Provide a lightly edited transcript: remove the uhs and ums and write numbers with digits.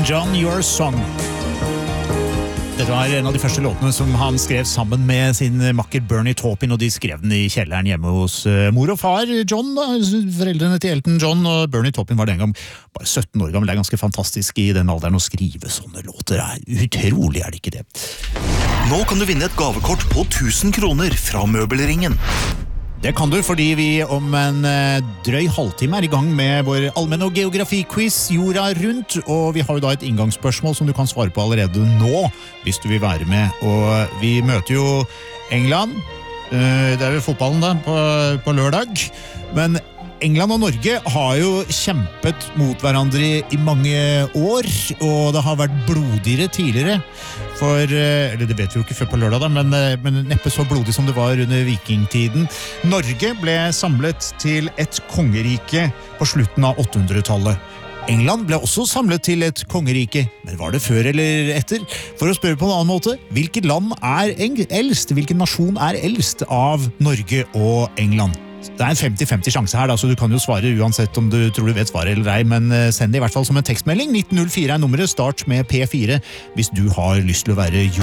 Elton John, Your Song. Dette var en av de første låtene som han skrev sammen med sin makker Bernie Taupin, og de skrev den i kjelleren hjemme hos mor og far John, foreldrene til Elton John, og Bernie Taupin var den gang bare 17 år gammel. Det er ganske fantastisk i den alderen å skrive sånne låter. Utrolig, er det ikke det? Nå kan du vinne et gavekort på 1000 kroner fra Møbelringen. Det kan du, fordi vi om en drøy halvtime er i gang med vår allmenn- og geografi-quiz Jorda rundt, og vi har jo da et inngangsspørsmål som du kan svare på allerede nå, hvis du vil være med. Og vi møter jo England, det er jo fotballen da, på lørdag, men England og Norge har jo kjempet mot hverandre i mange år, og det har vært blodigere tidligere. Eller det vet vi jo ikke før på lørdag da, men neppe så blodig som det var under vikingtiden. Norge ble samlet til et kongerike på slutten av 800-tallet. England ble også samlet til et kongerike, men var det før eller etter? For å spørre på en annen måte, hvilket land er eldst? Hvilken nasjon er eldst av Norge og England? Det er en 50-50 sjanse her, da, så du kan jo svare uansett om du tror du vet svaret eller ei, men send det i hvert fall som en tekstmelding. 1904 er nummeret, start med P4 hvis du har lyst til å være